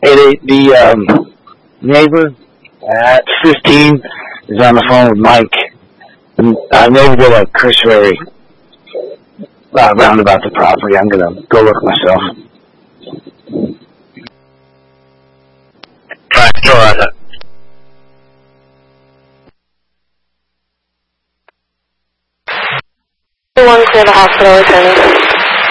Hey, the neighbor at 15 is on the phone with Mike. And I know that Chris Rary roundabout the property. I'm gonna go look myself. Right, all right. One to the hospital attorney.